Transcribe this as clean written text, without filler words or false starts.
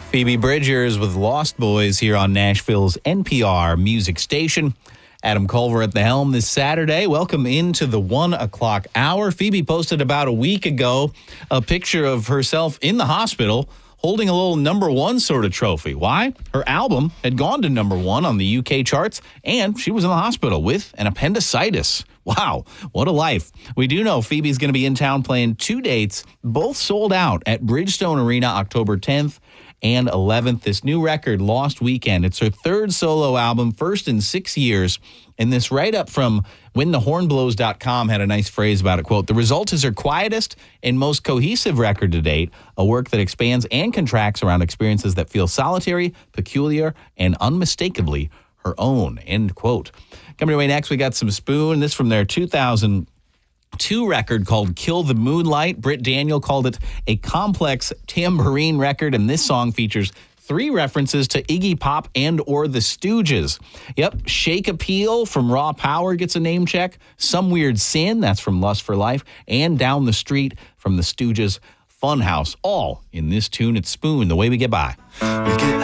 Phoebe Bridgers with Lost Boys here on Nashville's NPR music station. Adam Culver at the helm this Saturday. Welcome into the 1 o'clock hour. Phoebe posted about a week ago a picture of herself in the hospital holding a little number one sort of trophy. Why? Her album had gone to number one on the UK charts, and she was in the hospital with an appendicitis. Wow, what a life. We do know Phoebe's going to be in town playing 2 dates, both sold out at Bridgestone Arena October 10th and 11th. This new record, Lost Weekend, it's her third solo album, first in 6 years. And this write-up from WhenTheHornBlows.com had a nice phrase about it. Quote, "The result is her quietest and most cohesive record to date, a work that expands and contracts around experiences that feel solitary, peculiar, and unmistakably her own," end quote. Coming away next, we got some Spoon. This from their 2002 record called Kill the Moonlight. Britt Daniel called it a complex tambourine record, and this song features 3 references to Iggy Pop and or the Stooges. Yep, Shake Appeal from Raw Power gets a name check. Some Weird Sin, that's from Lust for Life. And Down the Street from the Stooges' Funhouse. All in this tune. It's Spoon, The Way We Get By.